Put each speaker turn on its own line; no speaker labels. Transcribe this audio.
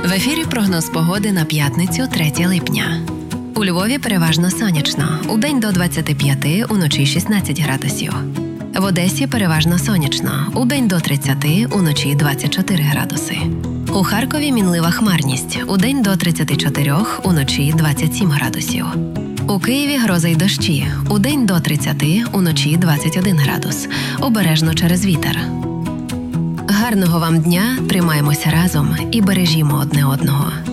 В ефірі прогноз погоди на п'ятницю, 3 липня. У Львові переважно сонячно. Удень до 25, уночі 16 градусів. В Одесі переважно сонячно. Удень до 30, уночі 24 градуси. У Харкові мінлива хмарність. Удень до 34, уночі 27 градусів. У Києві гроза й дощі. Удень до 30, уночі 21 градус. Обережно через вітер. Гарного вам дня, тримаємося разом і бережімо одне одного.